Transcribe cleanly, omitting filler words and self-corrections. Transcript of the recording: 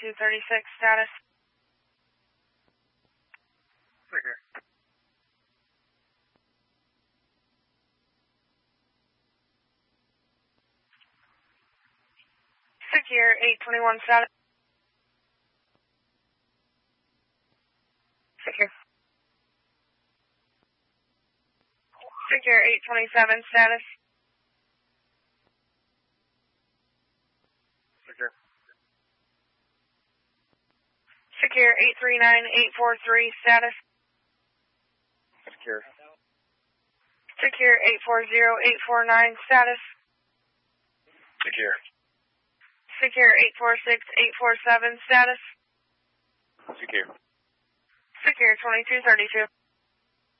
2236 status. Secure. Secure 821 status. Secure. Secure 827 status. Secure. Secure 839843 status. Secure. Secure 840849 status. Secure. Secure 846847 status. Secure. Secure 2232.